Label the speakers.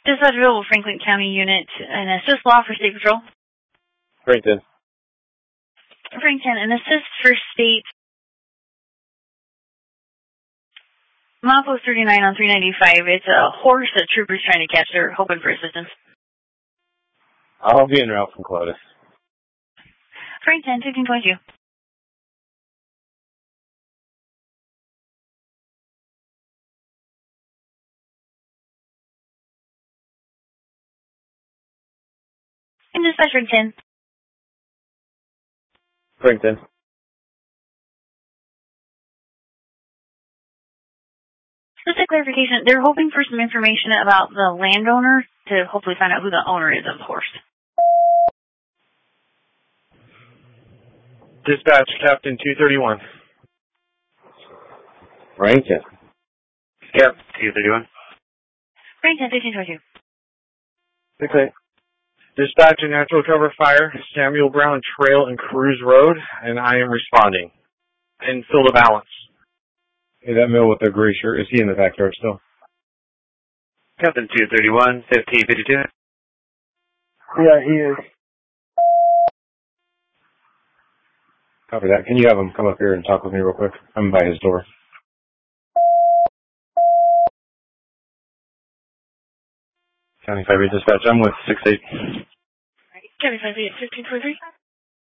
Speaker 1: Dispatchville, Franklin County Unit, an assist law for State Patrol.
Speaker 2: Frankton.
Speaker 1: Frankton, an assist for State. Mile 39 on 395. It's a horse that troopers trying to catch. They're hoping for assistance.
Speaker 2: I'll be en route from Clovis.
Speaker 1: Frankton, 1522. And dispatch Frankton.
Speaker 2: Frankton.
Speaker 1: Just a clarification, they're hoping for some information about the landowner to hopefully find out who the owner is of the horse.
Speaker 3: Dispatch, Captain 231.
Speaker 2: Frankton.
Speaker 4: Yep, 231.
Speaker 1: Frankton, 1522.
Speaker 3: 6-8. Dispatch a natural cover fire, Samuel Brown Trail and Cruise Road, and I am responding. And fill the balance.
Speaker 2: Hey, that male with the gray shirt, is he in the backyard still?
Speaker 4: Captain 231, 1552.
Speaker 3: Yeah, he is.
Speaker 2: Copy that. Can you have him come up here and talk with me real quick? I'm by his door. County 5-8 dispatch, I'm with 6-8.
Speaker 1: County 5-8, 1523.